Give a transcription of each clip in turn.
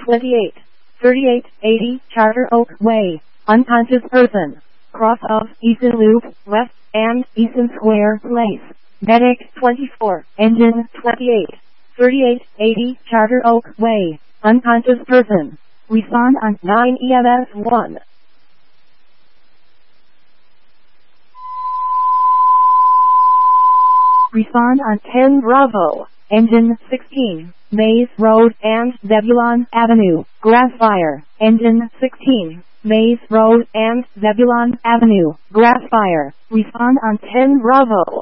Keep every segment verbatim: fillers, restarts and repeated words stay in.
twenty-eight, thirty-eight eighty Charter Oak Way, unconscious person, cross of Easton Loop, West, and Easton Square Place. Medic twenty-four, engine twenty-eight, thirty-eight eighty Charter Oak Way, unconscious person. Respond on nine E M S one. Respond on ten Bravo, engine sixteen, Maze Road and Zebulon Avenue, grass fire, engine sixteen, Maze Road and Zebulon Avenue, grass fire. Respond on ten Bravo.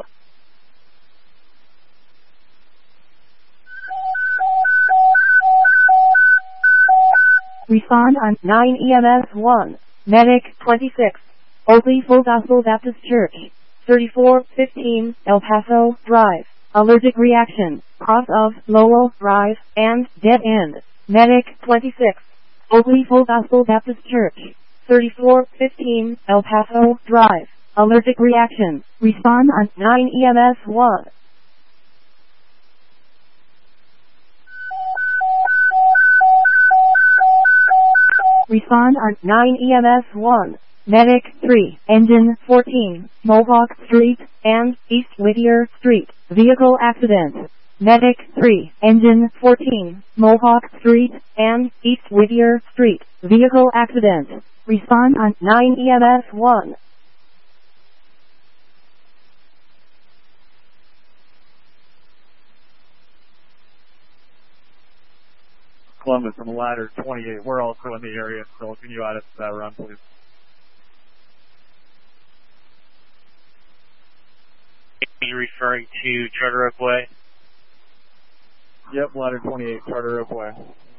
Respond on nine E M S one. Medic twenty-six, Oakley Full Gospel Baptist Church, thirty-four fifteen El Paso Drive. Allergic reaction, cross of Lowell Drive and dead end. Medic twenty-six, Oakley Full Gospel Baptist Church, thirty-four fifteen El Paso Drive. Allergic reaction. Respond on nine E M S one. Respond on nine E M S one. Medic three, engine fourteen, Mohawk Street and East Whittier Street, vehicle accident. Medic three, engine fourteen, Mohawk Street and East Whittier Street, vehicle accident. Respond on nine E M S one. Columbus from ladder twenty-eight. We're also in the area, so can you add us to that run, please? Are you referring to Charter Oak Way? Yep, ladder twenty-eight, Charter Oak Way.